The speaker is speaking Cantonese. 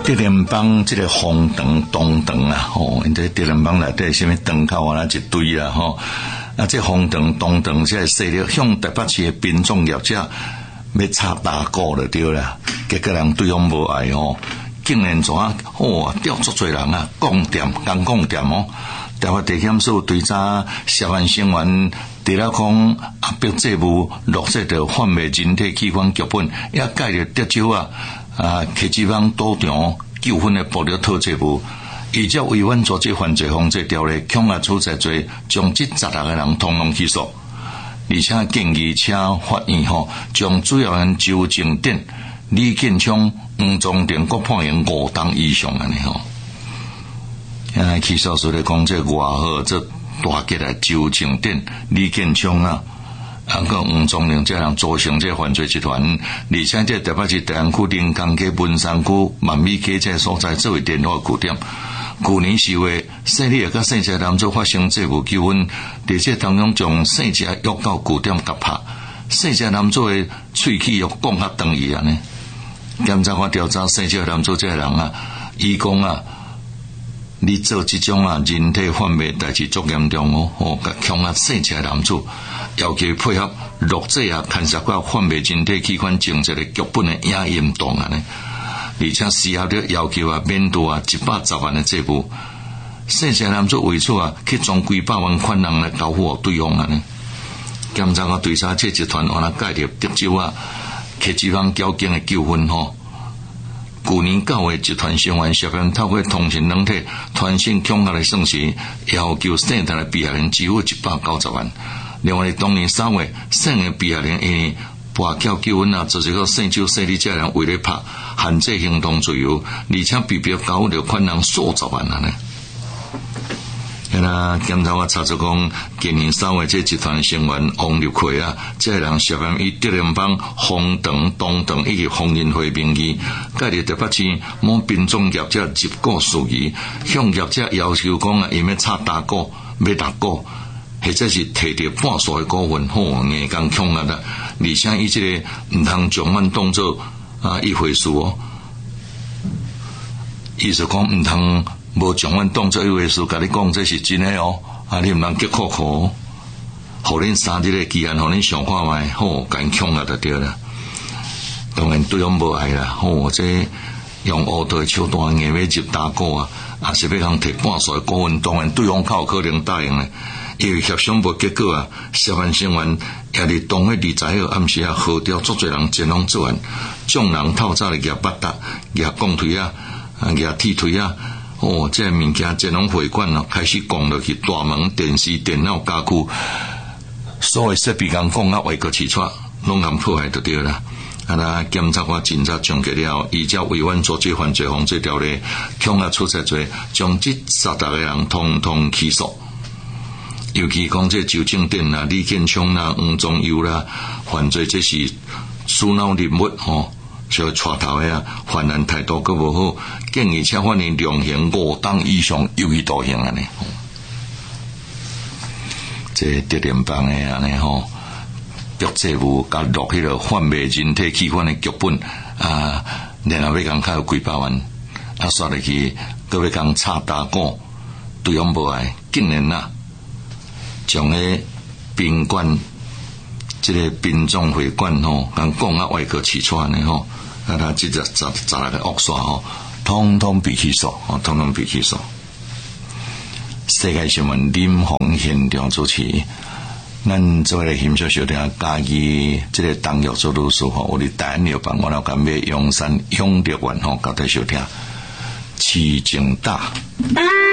德联邦这个红灯、东灯啊，因这德联邦内底什么灯口啊，一堆啊，这红灯、东灯，这势力向台北市的民众业者要插大鼓就对啦。结果人对方无爱竟然怎调足多人啊，讲店、刚讲店台北地检署对查涉案成员，除了讲逼政府落实着贩卖人体器官剧本，也介入德州科技网赌场纠纷的暴力讨债部，依照违反组织犯罪防治条例，强压处罚罪，将这16个人统统起诉，而且建议请法院将主要人纠正点李建昌、黄宗定各判刑5档以上安尼起诉书咧讲这外号这大吉来纠正点李建昌个黄宗定这人组成这犯罪集团，而且这台北市大安区临江街文山区万美街这所在作为电话据点。去年10月，姓李甲姓谢男子发生债务纠纷，而且当中将姓谢约到据点甲拍，姓谢男子的喙齿又讲较长伊安尼。检察官调查姓谢男子这人伊讲你做这种人体贩卖代志足严重甲强压姓谢男子。要求配合录制牵涉到贩卖人体器官情节的剧本的影音档呢，而且事后的要求免除110万的债务。姓谢男子为此去装几百万款人来交付对方呢。检察官对查这集团介入德州科技网交警的纠纷去年9月，集团成员涉嫌透过通讯软体传讯强压的算时，要求姓陈的被害人支付190万。另外，当年3月，姓的被害人因为跋筊纠纷就是个姓周、姓李这人为了拍限制行动自由，而且被逼交付了款人数十万呢。检察官查出讲，今年3月这集团成员王立奎这人涉嫌以德联邦、红灯、东灯以及红人会名义，介入台北市某民众业者入股事宜，向业者要求讲因要插大股、要大股。或者是摕到半数的股份，硬讲强压啦，而且伊这个唔通将阮当作一回事意思讲唔通无将阮当作一回事，甲你讲这是真的你唔通急哭哭，互恁3日的期限，互恁想看卖，甲因强压就对啦。当然对方无爱啦，这用乌道手段硬要入大股是要通摕半数的股份，当然对方较有可能答应咧。因为协商无结果涉案成员也伫当月20号暗时号召足侪人前往作案，众人透早来举八达、举钢腿举铁腿这物件前往会馆开始降落去大门、电视、电脑、家具，所有设备讲外国试出，拢含破坏就对啦。检察官侦查终结了，依照违反组织犯罪防治条例，强压处罚罪，将这16个人统统起诉。尤其讲这周正典李建昌黄宗佑犯罪这是主脑人物所带头的犯案态度阁无好，建议且法院量刑5档以上，有期徒刑安尼。这德联邦的安尼逼政府甲录迄个贩卖人体器官的剧本然后要讲较有几百万刷入去，阁要讲插大鼓，对方无爱，竟然将个宾馆这个殡葬会馆讲外国试出呢这16个恶煞统统被起诉统统被起诉。世界新闻林鸿现场主持，咱做来欣赏小听嘉义这个当药做律师我伫台湾药房，我感觉阳山永乐园交代小听市政大。